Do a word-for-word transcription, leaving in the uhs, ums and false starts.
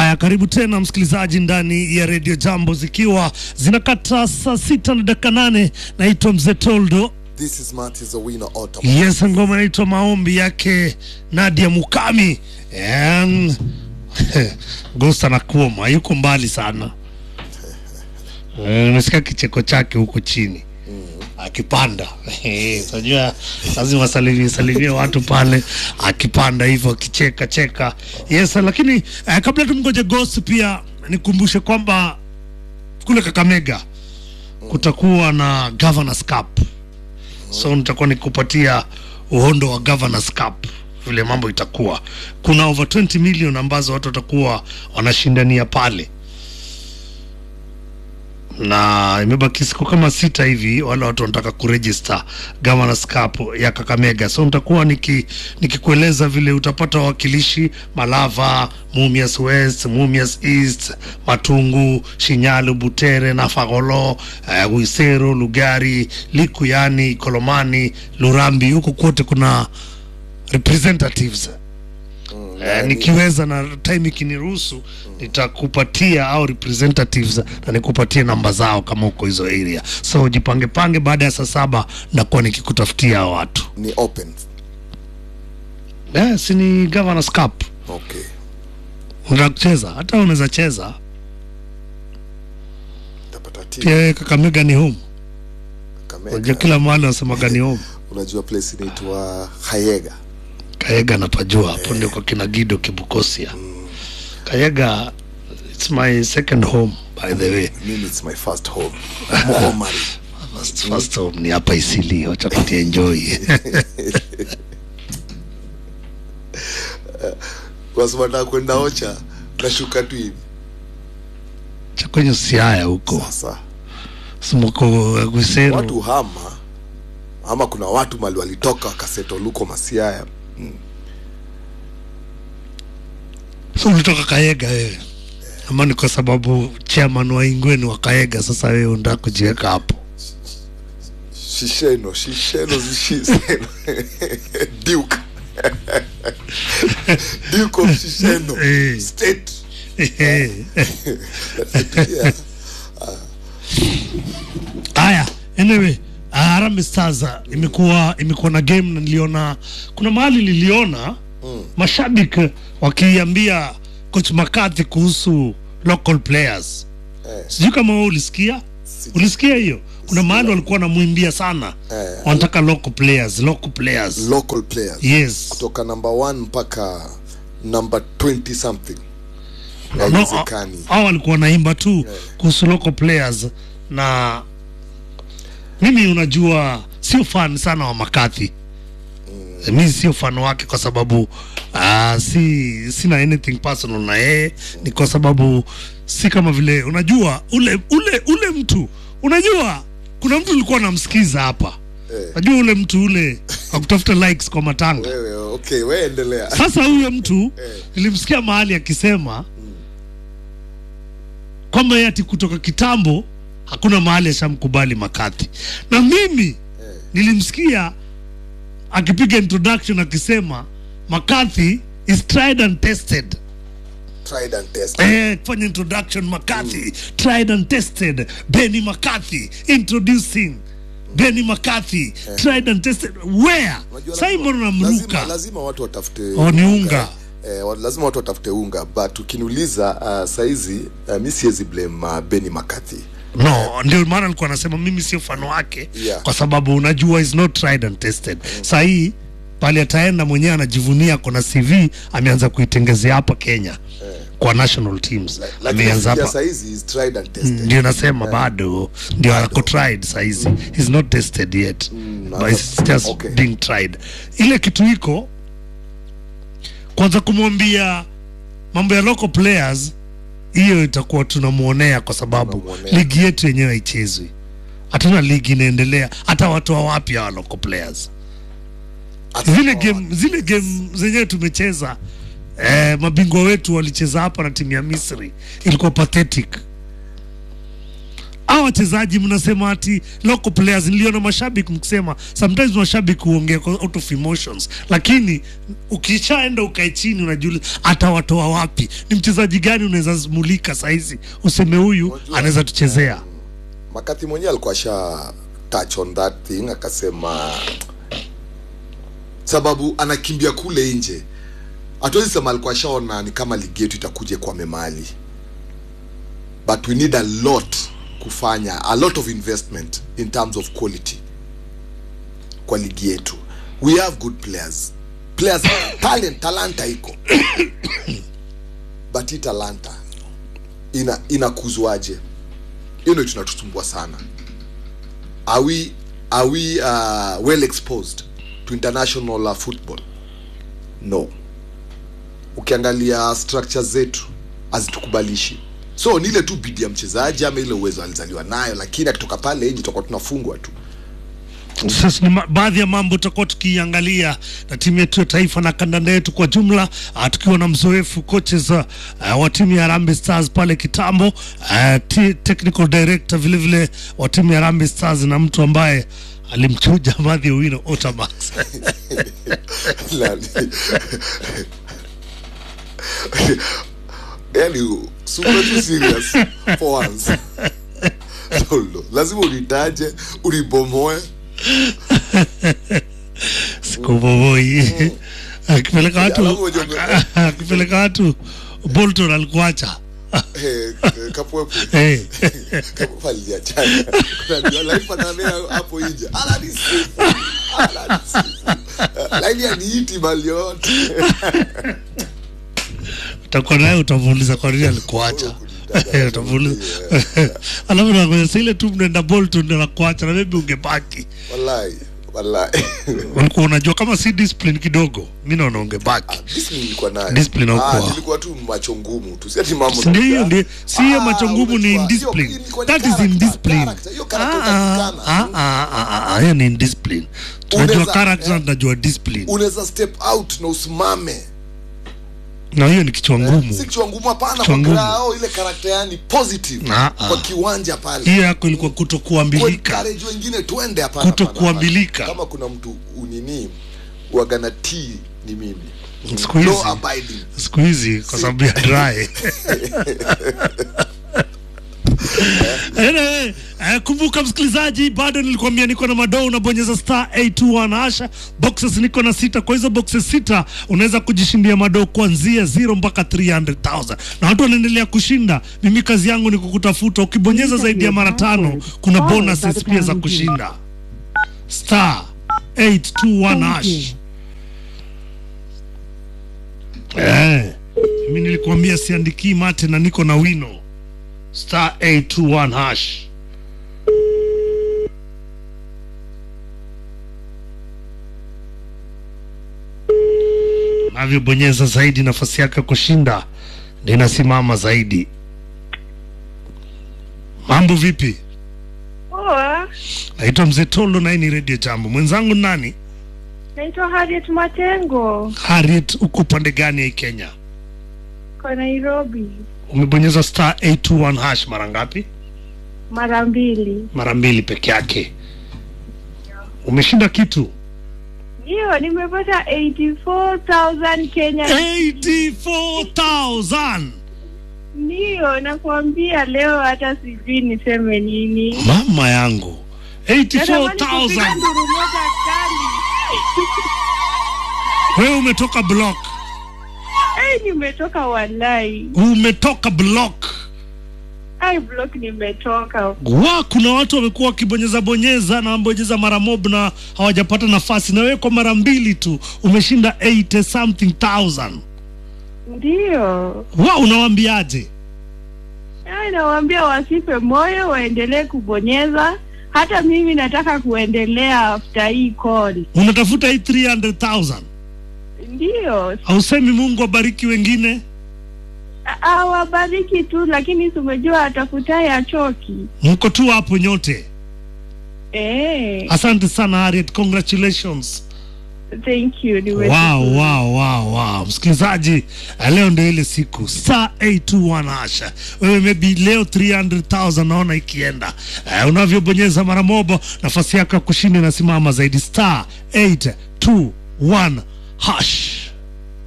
Haya, karibu tena msikilizaji ndani ya Radio Jambo, zikiwa zinakata saa sita na dakika nane. Naitwa Mzee Toldo. This is Marty's Owino Autumn. Yes, ngoma inaitwa Maombi yake Nadia Mukami. And Gusta na kuoma yuko mbali sana. Unasikia kicheko chake huko chini. Akipanda. Unajua lazima salimie salimie watu pale akipanda hivyo akicheka cheka. Yes, lakini eh, kabla tumngoje Ghost pia nikumbushe kwamba kule Kakamega kutakuwa na Governors Cup. So nitakuwa nikupatia uhondo wa Governors Cup vile mambo itakuwa. Kuna over twenty million ambazo watu watakuwa wanashindania pale. Na imebaki siku kama sita hivi wale watu wanataka kuregister Governors Cup ya Kakamega. So nitakuwa niki nikikueleza vile utapata wakilishi Malava, Mumias West, Mumias East, Matungu, Shinyalu, Butere, Nafagolo, uh, Wisero, Lugari, Likuyani, Kolomani, Lurambi. Huko kote kuna representatives. Uh, nikiweza na time ikiniruhusu nitakupatia au representatives na nikupatie namba zao kama uko hizo area. So jipange pange, baada ya saa saba nakuwa nikikutafutia watu. Ni open. Yes, ni Governors Cup. Okay. Unataka kucheza? Hata unaweza cheza. Tapata timu. Pia Kakamega ni home. Kakamega. Unajua kila mahali wanasema gani home. Unajua place inaitwa Kayega. Kayega napajua hapo ndio kwa kina Gido Kibukosia. Mm. Kayega, it's my second home by the way. Mimi it's my first home. Muhammad. First, first home ni hapa Isili, wacha kuti enjoy. Kwa sababu nataka kwenda Ocha na shuka tu hivi. Chakwenye Siaya huko. Sasa. Sumoko Gwisero. Watu hama. Ama kuna watu mali walitoka wakaseto luko Masiaya. Mm. So ulitoka Kayega wewe. Yeah. Ama ni kwa sababu chairman wa Ingweni wa Kayega, sasa wewe unataka kujiweka hapo. Shisheno, shisheno, shisheno. Duke. Duke of Shisheno. Hey. State. Hey. Aya, anyway, Harambee Stars imekuwa imekuwa na game na niliona kuna mahali niliona mm. mashabiki wakiambia coach McCarthy kuhusu local players. Eh. Sijui kama wewe ulisikia? Sijui. Ulisikia hiyo? Kuna mahali walikuwa wanamuimbia sana. Eh. Wanataka local players, local players. Local players. Yes. Kutoka number one mpaka number twenty something. No, no, hao walikuwa wanaimba tu yeah. kuhusu local players, na mimi unajua sio fan sana wa McCarthy. Mm. Mimi sio fan wake kwa sababu uh, si sina anything personal na yeye, ni kwa sababu si kama vile unajua ule ule ule mtu, unajua kuna mtu alikuwa anamsikiza hapa. Eh. Unajua ule mtu ule akutafuta likes kwa matanga. Wewe okay, wewe endelea. Sasa huyo mtu eh. nilimsikia mahali akisema mm. kwamba yeye ati kutoka kitambo hakuna mahali ashamkubali McCarthy. Na mimi eh. nilimsikia akipiga introduction akisema McCarthy is tried and tested. Tried and tested. Eh, kufanya introduction McCarthy, mm. tried and tested. Benny McCarthy introducing mm. Benny McCarthy, eh. tried and tested. Where? Simon na Mruka. Lazima, lazima watu watafute unga. unga. Eh, lazima watu watafute unga, but ukiniuliza uh, saizi uh, mimi siwezi blame uh, Benny McCarthy. No, ndio maana alikuwa anasema mimi sio fan wake, yeah. kwa sababu unajua is not tried and tested. Mm. Sasa hii pale ataenda mwenyewe anajivunia kuna C V ameanza kuitengezea hapa Kenya. Yeah. Kwa national teams. Like, ameanza hapa. Sasa hizi is tried and tested. Ndio nasema yeah. bado ndio ako tried sasa hizi. Mm. He's not tested yet. Mm, but it's just okay. being tried. Ile kitu iko kwanza kumwambia mambo ya local players, hiyo itakuwa tunamuonea kwa sababu tunamuonea. Ligi yetu yenyewe haichezwi. Hatuna ligi inaendelea, hata watu wa wapi wa local players. Ata zile game zile game zenyewe tumecheza eh, mabingwa wetu walicheza hapa na timu ya Misri, ilikuwa pathetic. Hao wachezaji mnasema ati local players, niliona mashabiki mkisema sometimes mashabiki huongea out of emotions, lakini ukishaenda ukae chini unajiuliza atawatoa wapi? Ni mchezaji gani unaweza mulika saizi useme huyu anaweza tuchezea? Makati mwenyewe alikuwa sha touch on that thing, akasema sababu anakimbia kule nje, hatuwezi sema alikuwa shaona ni kama ligi yetu itakuja kwa memali, but we need a lot kufanya, a lot of investment in terms of quality kwa ligi yetu. We have good players, players talent, talanta iko but hii talanta ina inakuzwaje? Hiyo ndio tunatusumbua sana. Are we are we uh, well exposed to international uh, football? No. Ukiangalia structure zetu hazitukubalishi. So ni ile tu bidii ya mchezaji ama ile uwezo alizaliwa nayo, lakini akitoka pale nje tutakuwa tunafungwa tu. Sasa ni baadhi ya mambo tutakuwa tukiangalia na timu yetu ya taifa na kandanda yetu kwa jumla, uh, tukiwa na mzoefu coaches uh, wa timu ya Harambee Stars pale kitambo, uh, technical director vile vile wa timu ya Harambee Stars, na mtu ambaye alimchuja Matthew Owino Otamax. Yani super too serious for once. Solo lazima unitaje, unibomoe. Sikubomoi. Akipeleka watu akipeleka watu Bolton alikuacha. Eh, kapwepo. Eh. Kapwepo aliachana. Kuna life anamea hapo nje. Ala ni sifu. Ala ni sifu. Laini aniiti mali yote. Utakuwa naye utamuuliza kwa nini alikuacha. Utamuuliza. Alafu na kwa ile tu mnaenda Bolton ndio nakuacha na maybe ungebaki. Wallahi. Wallahi. Walikuwa unajua kama si discipline kidogo, mimi naona ungebaki. Ah, discipline ilikuwa nayo. Discipline huko. Ah, ilikuwa tu macho ngumu tu. Si ati mambo. Ndio ndio. Si hiyo macho ngumu, ni indiscipline. That is indiscipline. Hiyo character inatikana. Ah ah ah, hiyo ni indiscipline. Tunajua character, tunajua discipline. Unaweza step out na usimame. Na hiyo ni kichwa ngumu. Si kichwa ngumu hapana, kwa grao ile character yani positive ah, ah. Kwa kiwanja pale. Hiyo yako ilikuwa kutokuambilika. Kwa encourage wengine tuende hapana. Kutokuambilika. Kama kuna mtu unini wagana tea ni mimi. Siku hizi. No abiding. Siku hizi kwa sababu ya dry. Eh, eh, kumbuka msikilizaji, bado nilikwambia niko na madoo, unabonyeza star eight two one hasha. Boxes niko na sita, kwa hizo boxes sita unaweza kujishindia madoo kuanzia zero mpaka three hundred thousand. Na watu wanaendelea kushinda. Mimi kazi yangu ni kukutafuta. Ukibonyeza zaidi ya mara tano kuna bonuses pia za kushinda. Star eight two one hash. Eh, mimi nilikwambia siandiki mate na niko na wino. Star eight two one hash. Navyo bonyeza zaidi, nafasi yake kushinda ndio inasimama zaidi. Mambo vipi? Poa. Naitwa Mzee Tolo na hii ni Radio Jambo. Mwenzangu nani? Naitwa Harriet Matengo. Harriet, uko pande gani ya Kenya? Kwa Nairobi. Umebonyeza star eight two one hash mara ngapi? Mara mbili. Mara mbili peke yake. Umeshinda kitu? Ndio, nimepata eighty-four thousand Kenya. eighty-four thousand. Ndio, nakwambia leo hata sijui niseme nini. Mama yangu. eighty-four thousand. Wewe umetoka block. Eh, nimetoka wallahi. Umetoka block. Ai, block nimetoka. Wa, kuna watu wamekuwa wakibonyeza bonyeza na bonyeza mara mob na hawajapata nafasi, na wewe kwa mara mbili tu umeshinda eighty something thousand. Ndio. Wa, unawaambiaje? Ai, nawaambia wasife moyo, waendelee kubonyeza. Hata mimi nataka kuendelea after hii call. Unatafuta hii three hundred thousand. Ndio. Hausemi Mungu abariki wengine? Ah, wabariki tu, lakini tumejua atafuta ya choki. Mko tu hapo nyote. Eh. Asante sana Harriet, congratulations. Thank you. Wow, wow, wow, wow. Msikilizaji, leo ndio ile siku star eight two one hasha. Wewe maybe leo three hundred thousand naona ikienda. Uh, unavyobonyeza mara moja nafasi yako kushinda inasimama zaidi star eight two one hash.